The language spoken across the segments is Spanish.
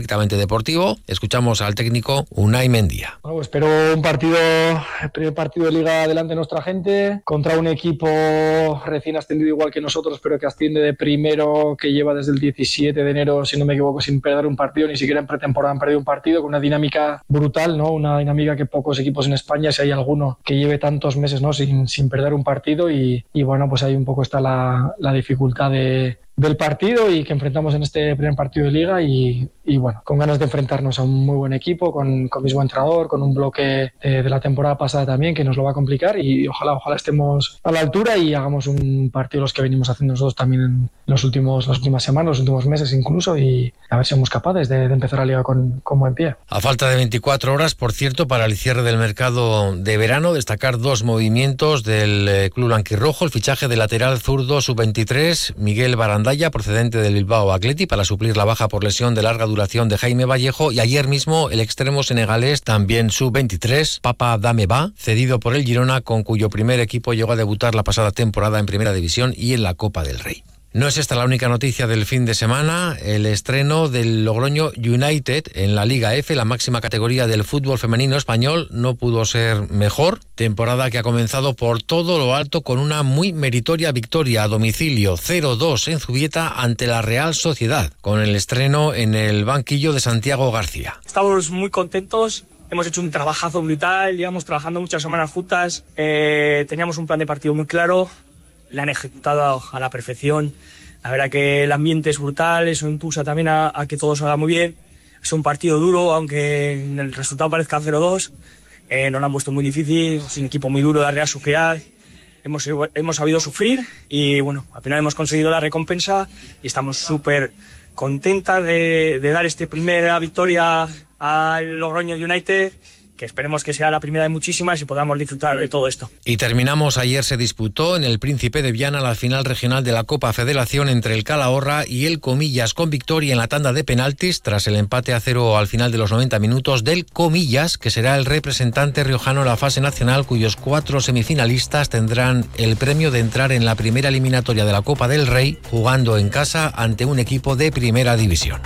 estrictamente deportivo, escuchamos al técnico Unai Mendia. Bueno, espero el primer partido de Liga delante de nuestra gente, contra un equipo recién ascendido igual que nosotros, pero que asciende de primero, que lleva desde el 17 de enero, si no me equivoco, sin perder un partido, ni siquiera en pretemporada han perdido un partido, con una dinámica brutal, ¿no? Una dinámica que pocos equipos en España, si hay alguno que lleve tantos meses, ¿no? sin perder un partido y bueno, pues ahí un poco está la dificultad del partido y que enfrentamos en este primer partido de Liga y bueno, con ganas de enfrentarnos a un muy buen equipo, con mismo entrenador, con un bloque de la temporada pasada también que nos lo va a complicar y ojalá estemos a la altura y hagamos un partido los que venimos haciendo nosotros también en las últimas semanas, los últimos meses incluso, y a ver si somos capaces de empezar la Liga con buen pie. A falta de 24 horas, por cierto, para el cierre del mercado de verano, destacar dos movimientos del club blanquirrojo: el fichaje de lateral zurdo sub-23 Miguel Barandalla, procedente del Bilbao Athletic, para suplir la baja por lesión de larga duración de Jaime Vallejo, y ayer mismo el extremo senegalés, también sub-23, Papa Dameba, cedido por el Girona, con cuyo primer equipo llegó a debutar la pasada temporada en Primera División y en la Copa del Rey. No es esta la única noticia del fin de semana. El estreno del Logroño United en la Liga F, la máxima categoría del fútbol femenino español, no pudo ser mejor. Temporada que ha comenzado por todo lo alto con una muy meritoria victoria a domicilio 0-2 en Zubieta ante la Real Sociedad, con el estreno en el banquillo de Santiago García. Estamos muy contentos. Hemos hecho un trabajazo brutal, llevamos trabajando muchas semanas juntas, teníamos un plan de partido muy claro, la han ejecutado a la perfección. La verdad que el ambiente es brutal, eso impulsa también a que todo salga muy bien. Es un partido duro, aunque el resultado parezca 0-2, nos lo han puesto muy difícil, es un equipo muy duro de la Real Sociedad. Hemos sabido sufrir y bueno, al final hemos conseguido la recompensa y estamos súper contentas de dar esta primera victoria al Logroño United, que esperemos que sea la primera de muchísimas y podamos disfrutar de todo esto. Y terminamos, ayer se disputó en el Príncipe de Viana la final regional de la Copa Federación entre el Calahorra y el Comillas, con victoria en la tanda de penaltis tras el empate a 0 al final de los 90 minutos del Comillas, que será el representante riojano en la fase nacional, cuyos 4 semifinalistas tendrán el premio de entrar en la primera eliminatoria de la Copa del Rey, jugando en casa ante un equipo de Primera División.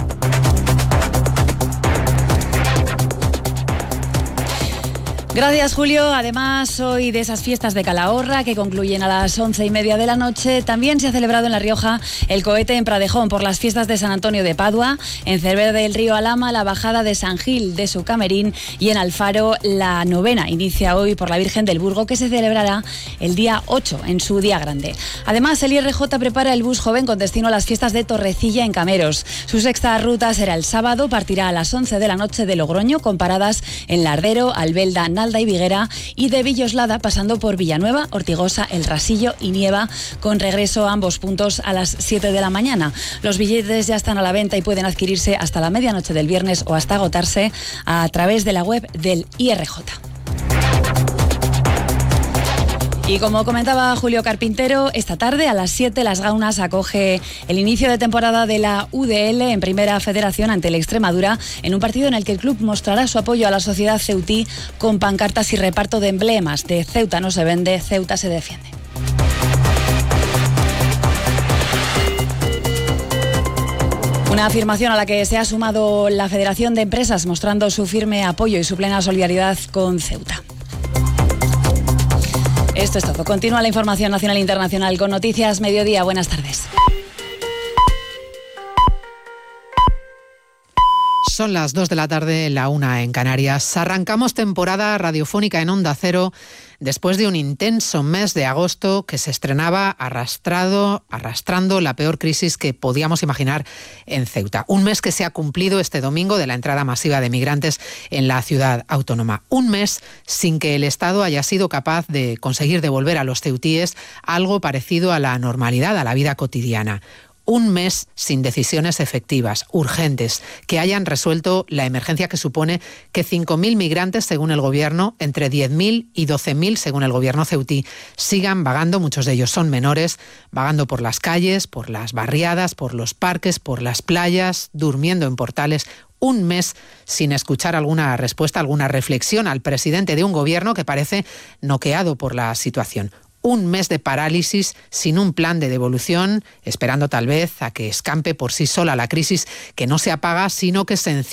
Gracias, Julio. Además, hoy de esas fiestas de Calahorra que concluyen a las 11:30 de la noche, también se ha celebrado en La Rioja el cohete en Pradejón por las fiestas de San Antonio de Padua, en Cervera del Río Alhama la bajada de San Gil de su Camerín y en Alfaro la novena inicia hoy por la Virgen del Burgo, que se celebrará el día 8 en su día grande. Además, el IRJ prepara el bus joven con destino a las fiestas de Torrecilla en Cameros. Su sexta ruta será el sábado, partirá a las 11 de la noche de Logroño con paradas en Lardero, Albelda, Nalda y Viguera, y de Villoslada pasando por Villanueva, Ortigosa, El Rasillo y Nieva, con regreso a ambos puntos a las 7 de la mañana. Los billetes ya están a la venta y pueden adquirirse hasta la medianoche del viernes o hasta agotarse a través de la web del IRJ. Y como comentaba Julio Carpintero, esta tarde a las 7 Las Gaunas acoge el inicio de temporada de la UDL en Primera Federación ante el Extremadura, en un partido en el que el club mostrará su apoyo a la sociedad ceutí con pancartas y reparto de emblemas de Ceuta no se vende, Ceuta se defiende. Una afirmación a la que se ha sumado la Federación de Empresas, mostrando su firme apoyo y su plena solidaridad con Ceuta. Esto es todo. Continúa la información nacional e internacional con Noticias Mediodía. Buenas tardes. Son las 2 de la tarde, la 1 en Canarias. Arrancamos temporada radiofónica en Onda Cero después de un intenso mes de agosto que se estrenaba arrastrando la peor crisis que podíamos imaginar en Ceuta. Un mes que se ha cumplido este domingo de la entrada masiva de migrantes en la ciudad autónoma. Un mes sin que el Estado haya sido capaz de conseguir devolver a los ceutíes algo parecido a la normalidad, a la vida cotidiana. Un mes sin decisiones efectivas, urgentes, que hayan resuelto la emergencia que supone que 5.000 migrantes, según el gobierno, entre 10.000 y 12.000, según el gobierno ceutí, sigan vagando, muchos de ellos son menores, vagando por las calles, por las barriadas, por los parques, por las playas, durmiendo en portales. Un mes sin escuchar alguna respuesta, alguna reflexión al presidente de un gobierno que parece noqueado por la situación. Un mes de parálisis sin un plan de devolución, esperando tal vez a que escampe por sí sola la crisis que no se apaga, sino que se enciende.